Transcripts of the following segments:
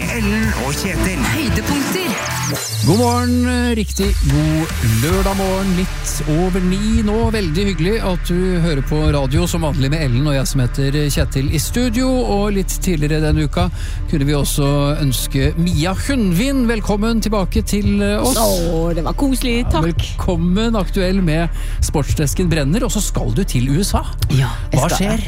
Ellen og Kjetil. Høydepunkter. God morgen, riktig god lørdag morgen, litt over 9 nå. Veldig hyggelig at du hører på radio som vanlig med Ellen og jeg som heter Kjetil i studio. Og litt tidligere denne uka kunne vi også ønske Mia Hundvin velkommen tilbake til oss. Det var koselig, takk. Velkommen aktuell med Sportsdesken brenner, og så skal du til USA. Ja, Hva skjer?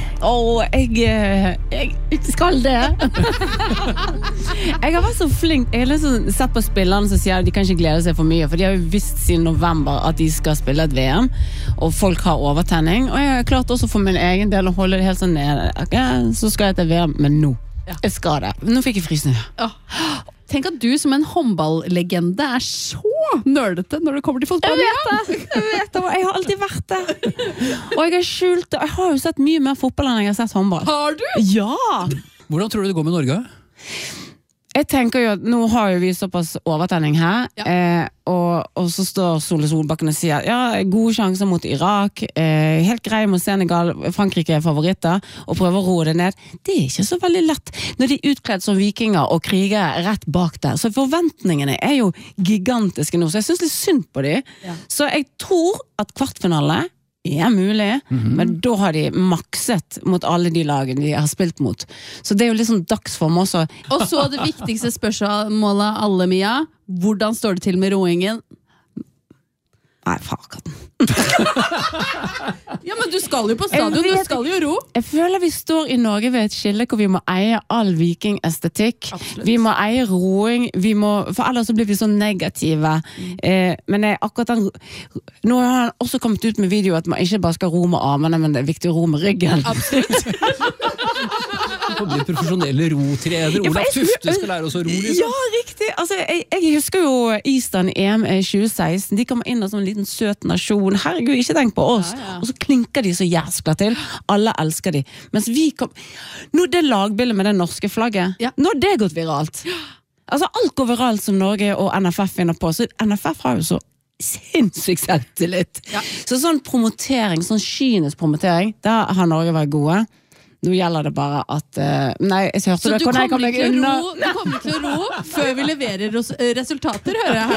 Jeg skal det. Jeg har vært så flink. Jeg har liksom sett på spillerne som sier at de kan ikke glede seg for mye, for de har jo visst siden november at de skal spille et VM, og folk har overtenning, og jeg har klart også for min egen del å holde det helt sånn nede. Okay, så skal jeg til VM, men nå. Jeg skal det. Nå fikk jeg frysning. Tenk at du som en håndballlegende er så nerdete når det kommer til fotball. Jeg vet det, jeg har alltid vært det. Og jeg har skjult det. Jeg har jo sett mye mer fotball enn jeg har sett håndball. Har du? Ja! Hvordan tror du det går med Norge? Jeg tenker jo at nå har jo vi såpass overtenning her, og så står Sole Solbakken og sier gode sjanser mot Irak, helt grei mot Senegal, Frankrike er favoritter, og prøver å roe det ned. Det er ikke så veldig lett når de er utkledd som vikinger og kriger rett bak der. Så forventningene er jo gigantiske nå, så jeg synes litt synd på de. Så jeg tror at kvartfinale er mulig, men da har de makset mot alle de lagene de har spilt mot. Så det er jo liksom dagsform også. Og så det viktigste spørsmålet alle, Mia. Hvordan står det til med roingen? Nei, farkatten. Ja, men du skal jo på stadion, du skal jo ro. Jeg føler vi står i Norge ved et skille hvor vi må eie all vikingestetikk. Vi må eie roing, for ellers så blir vi så negative. Men akkurat den, nå har han også kommet ut med video at man ikke bare skal ro med armene, men det er viktig å ro med ryggen. Absolutt. Du får bli profesjonelle rotrener. Olaf Tufte skal lære oss å ro, liksom. Ja, riktig. Altså, jeg husker jo Island EM 2016. De kommer inn av sånn liten søt nasjon. Herregud, ikke tenk på oss. Og så klinker de så jæskla til. Alle elsker de. Mens vi kom... Nå det lagbildet med det norske flagget, nå det gått viralt. Altså, alt går viralt som Norge og NFF finner på. Så NFF har jo så sinnssykt selvtillit. Så sånn promotering, sånn kynisk promotering, der har Norge vært gode. Nå gjelder det bare at... Nei, jeg hørte så det. du kommer ikke til å ro før vi leverer resultater, hører jeg her